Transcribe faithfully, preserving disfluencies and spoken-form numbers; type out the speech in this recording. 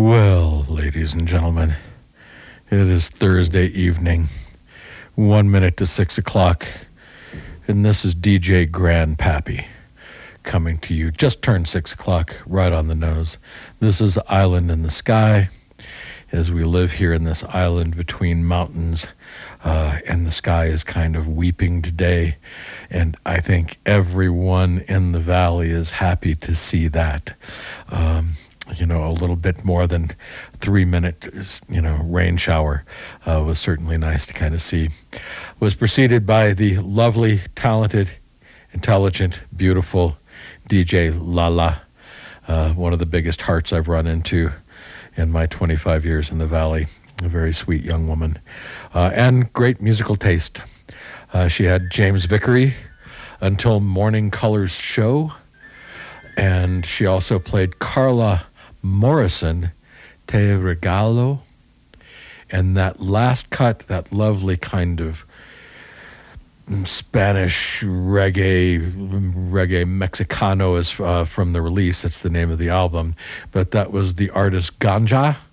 Well, ladies and gentlemen, it is Thursday evening, one minute to six o'clock, and this is D J Grandpappy coming to you. Just turned six o'clock, right on the nose. This is Island in the Sky, as we live here in this island between mountains, uh, and the sky is kind of weeping today, and I think everyone in the valley is happy to see that. Um, you know, a little bit more than three minute, you know, rain shower uh, was certainly nice to kind of see. Was preceded by the lovely, talented, intelligent, beautiful D J Lala, uh, one of the biggest hearts I've run into in my twenty-five years in the Valley. A very sweet young woman, uh, and great musical taste. Uh, she had James Vickery until Morning Colors Show, and she also played Carla Morrison, Te Regalo, and that last cut, that lovely kind of Spanish reggae, reggae Mexicano is uh, from the release. That's the name of the album. But that was the artist Ganja,